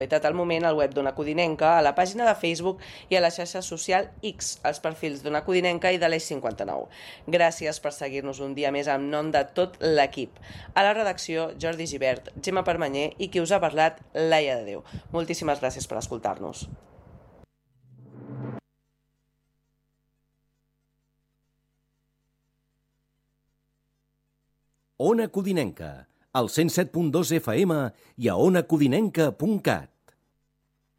al moment al web d'Ona Codinenca, a la pàgina de Facebook i a la xarxa social X, als perfils d'Ona Codinenca i de l'Eix 59. Gràcies per seguir-nos un dia més en nom de tot l'equip. A la redacció, Jordi Gibert, Gemma Permanyer i qui us ha parlat, Laia de Déu. Moltíssimes gràcies per escoltar-nos. Ona Codinenca, al 107.2 FM i a onacodinenca.cat.